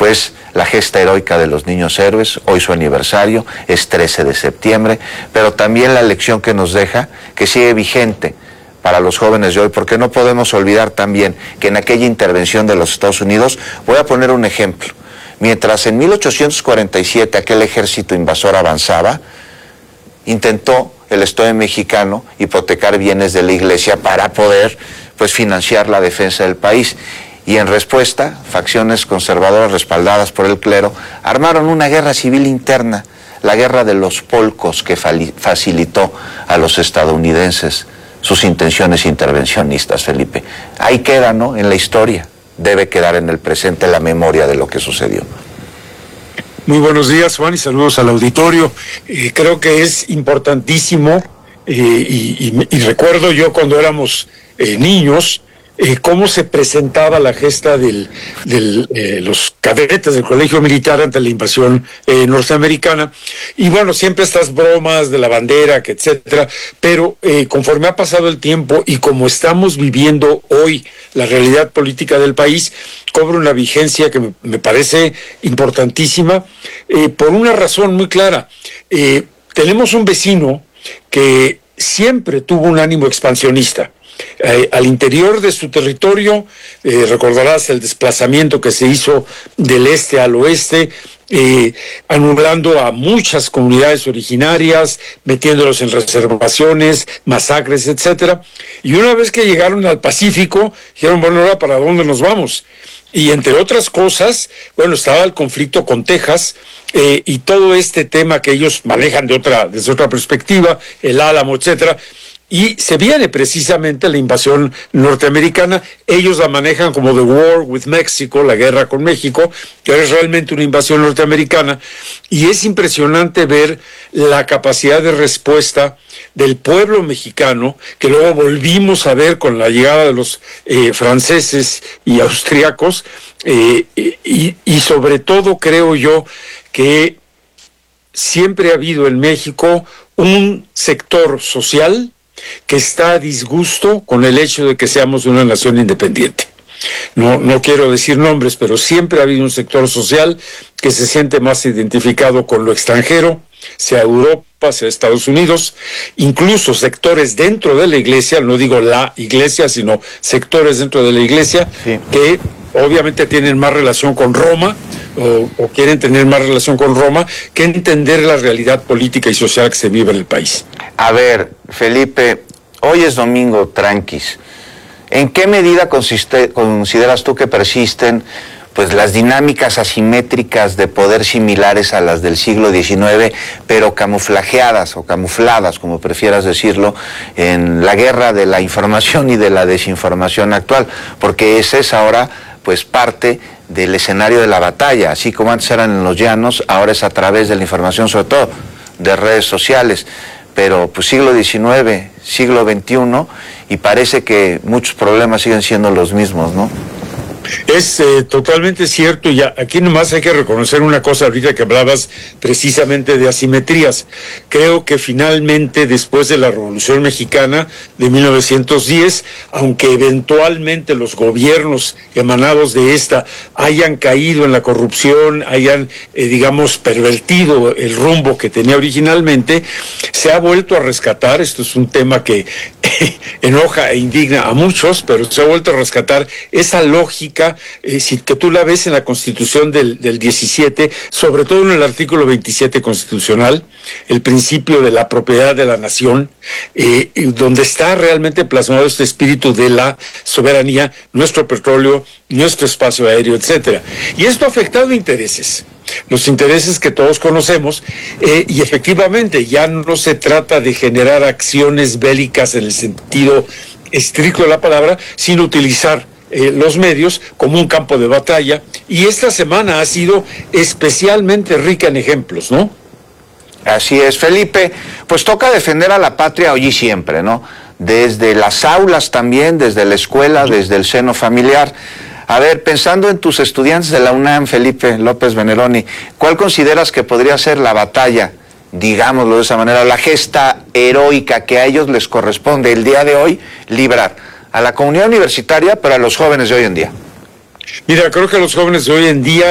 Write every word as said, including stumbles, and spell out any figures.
pues la gesta heroica de los niños héroes, hoy su aniversario, es trece de septiembre, pero también la lección que nos deja, que sigue vigente para los jóvenes de hoy, porque no podemos olvidar también que en aquella intervención de los Estados Unidos, voy a poner un ejemplo, mientras en mil ochocientos cuarenta y siete aquel ejército invasor avanzaba, intentó el Estado mexicano hipotecar bienes de la iglesia para poder pues financiar la defensa del país. Y en respuesta, facciones conservadoras respaldadas por el clero armaron una guerra civil interna, la guerra de los polcos, que facilitó a los estadounidenses sus intenciones intervencionistas, Felipe. Ahí queda, ¿no?, en la historia. Debe quedar en el presente la memoria de lo que sucedió. Muy buenos días, Juan, y saludos al auditorio. Eh, creo que es importantísimo, eh, y, y, y recuerdo yo cuando éramos eh, niños, Eh, cómo se presentaba la gesta de del, eh, los cadetes del colegio militar ante la invasión eh, norteamericana. Y bueno, siempre estas bromas de la bandera, que etcétera, pero eh, conforme ha pasado el tiempo y como estamos viviendo hoy la realidad política del país, cobra una vigencia que me, me parece importantísima, eh, por una razón muy clara. Eh, tenemos un vecino que siempre tuvo un ánimo expansionista. Eh, al interior de su territorio, eh, recordarás el desplazamiento que se hizo del este al oeste, eh, anulando a muchas comunidades originarias, metiéndolos en reservaciones, masacres, etcétera. Y una vez que llegaron al Pacífico, dijeron, bueno, ahora ¿para dónde nos vamos? Y entre otras cosas, bueno, estaba el conflicto con Texas, eh, y todo este tema que ellos manejan de otra, desde otra perspectiva, el Álamo, etcétera. Y se viene precisamente la invasión norteamericana. Ellos la manejan como The War with Mexico, la guerra con México, que es realmente una invasión norteamericana. Y es impresionante ver la capacidad de respuesta del pueblo mexicano, que luego volvimos a ver con la llegada de los eh, franceses y austriacos. Eh, y, y sobre todo creo yo que siempre ha habido en México un sector social que está a disgusto con el hecho de que seamos una nación independiente. No, no quiero decir nombres, pero siempre ha habido un sector social que se siente más identificado con lo extranjero, sea Europa, sea Estados Unidos, incluso sectores dentro de la iglesia, no digo la iglesia, sino sectores dentro de la iglesia, sí, que obviamente tienen más relación con Roma, o, o quieren tener más relación con Roma, que entender la realidad política y social que se vive en el país. A ver, Felipe, hoy es domingo, tranquis. ¿En qué medida consiste, consideras tú que persisten pues las dinámicas asimétricas de poder similares a las del siglo diecinueve, pero camuflajeadas o camufladas, como prefieras decirlo, en la guerra de la información y de la desinformación actual? Porque ese es ahora pues parte del escenario de la batalla, así como antes eran en los llanos, ahora es a través de la información, sobre todo de redes sociales. Pero pues siglo diecinueve, siglo veintiuno, y parece que muchos problemas siguen siendo los mismos, ¿no? Es eh, totalmente cierto, y aquí nomás hay que reconocer una cosa ahorita que hablabas precisamente de asimetrías. Creo que finalmente, después de la Revolución Mexicana de mil novecientos diez, aunque eventualmente los gobiernos emanados de esta hayan caído en la corrupción, hayan, eh, digamos, pervertido el rumbo que tenía originalmente, se ha vuelto a rescatar, esto es un tema que enoja e indigna a muchos, pero se ha vuelto a rescatar esa lógica, eh, si que tú la ves en la Constitución del, del diecisiete, sobre todo en el artículo veintisiete constitucional, el principio de la propiedad de la nación, eh, donde está realmente plasmado este espíritu de la soberanía, nuestro petróleo, nuestro espacio aéreo, etcétera. Y esto ha afectado intereses. Los intereses que todos conocemos, eh, y efectivamente ya no se trata de generar acciones bélicas en el sentido estricto de la palabra, sino utilizar eh, los medios como un campo de batalla, y esta semana ha sido especialmente rica en ejemplos, ¿no? Así es, Felipe, pues toca defender a la patria hoy y siempre, ¿no? Desde las aulas también, desde la escuela, desde el seno familiar. A ver, pensando en tus estudiantes de la UNAM, Felipe López Veneroni, ¿cuál consideras que podría ser la batalla, digámoslo de esa manera, la gesta heroica que a ellos les corresponde el día de hoy librar? A la comunidad universitaria, pero a los jóvenes de hoy en día. Mira, creo que los jóvenes de hoy en día